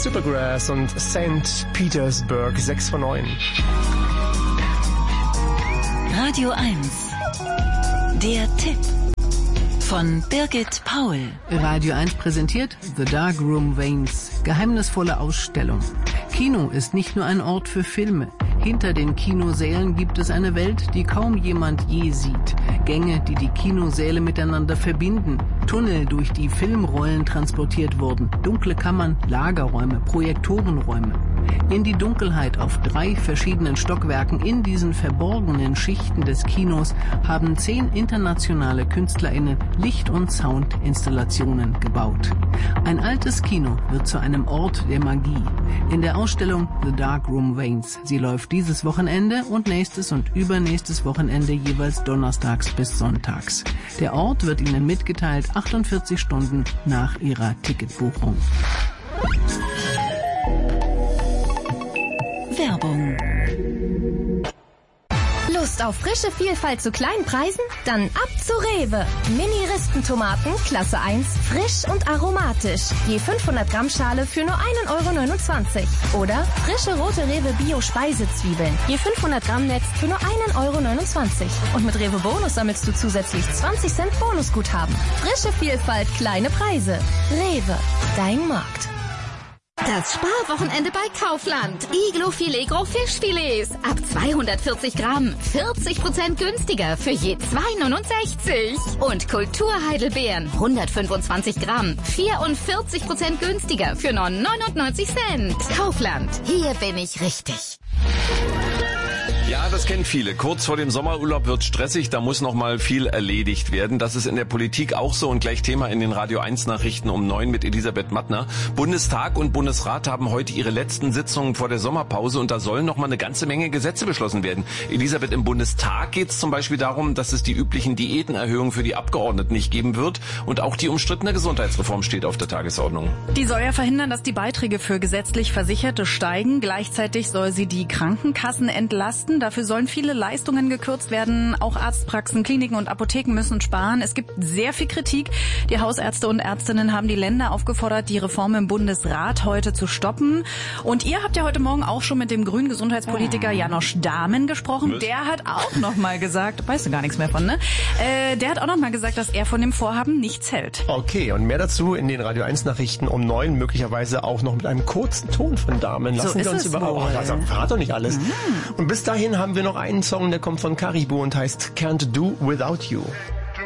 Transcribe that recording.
Supergrass und St. Petersburg, 6 von 9. Radio 1. Der Tipp von Birgit Paul. Radio 1 präsentiert The Dark Room Veins. Geheimnisvolle Ausstellung. Kino ist nicht nur ein Ort für Filme. Hinter den Kinosälen gibt es eine Welt, die kaum jemand je sieht. Gänge, die die Kinosäle miteinander verbinden. Tunnel, durch die Filmrollen transportiert wurden. Dunkle Kammern, Lagerräume, Projektorenräume. In die Dunkelheit auf 3 verschiedenen Stockwerken in diesen verborgenen Schichten des Kinos haben 10 internationale KünstlerInnen Licht- und Soundinstallationen gebaut. Ein altes Kino wird zu einem Ort der Magie. In der Ausstellung The Dark Room Veins. Sie läuft dieses Wochenende und nächstes und übernächstes Wochenende jeweils donnerstags bis sonntags. Der Ort wird Ihnen mitgeteilt 48 Stunden nach Ihrer Ticketbuchung. Werbung. Lust auf frische Vielfalt zu kleinen Preisen? Dann ab zu Rewe. Mini-Ristentomaten, Klasse 1, frisch und aromatisch. Je 500 Gramm Schale für nur 1,29 €. Oder frische rote Rewe Bio-Speisezwiebeln. Je 500 Gramm Netz für nur 1,29 €. Und mit Rewe Bonus sammelst du zusätzlich 20 Cent Bonusguthaben. Frische Vielfalt, kleine Preise. Rewe, dein Markt. Das Sparwochenende bei Kaufland. Iglo Filet Gros Fischfilets. Ab 240 Gramm. 40% günstiger für je 2,69 €. Und Kulturheidelbeeren. 125 Gramm. 44% günstiger für nur 99 Cent. Kaufland. Hier bin ich richtig. Ja, das kennen viele. Kurz vor dem Sommerurlaub wird stressig, da muss noch mal viel erledigt werden. Das ist in der Politik auch so und gleich Thema in den Radio 1 Nachrichten um 9 mit Elisabeth Mattner. Bundestag und Bundesrat haben heute ihre letzten Sitzungen vor der Sommerpause und da sollen noch mal eine ganze Menge Gesetze beschlossen werden. Elisabeth, im Bundestag geht es zum Beispiel darum, dass es die üblichen Diätenerhöhungen für die Abgeordneten nicht geben wird und auch die umstrittene Gesundheitsreform steht auf der Tagesordnung. Die soll ja verhindern, dass die Beiträge für gesetzlich Versicherte steigen. Gleichzeitig soll sie die Krankenkassen entlasten. Dafür sollen viele Leistungen gekürzt werden. Auch Arztpraxen, Kliniken und Apotheken müssen sparen. Es gibt sehr viel Kritik. Die Hausärzte und Ärztinnen haben die Länder aufgefordert, die Reform im Bundesrat heute zu stoppen. Und ihr habt ja heute Morgen auch schon mit dem grünen Gesundheitspolitiker Janosch Dahmen gesprochen. Was? Der hat auch noch mal gesagt, weißt du gar nichts mehr von, ne? Der hat auch noch mal gesagt, dass er von dem Vorhaben nichts hält. Okay, und mehr dazu in den Radio 1 Nachrichten um 9, möglicherweise auch noch mit einem kurzen Ton von Damen. Lassen wir uns überraschen. Also, verrat doch nicht alles. Und bis dahin haben wir noch einen Song, der kommt von Caribou und heißt Can't Do Without You.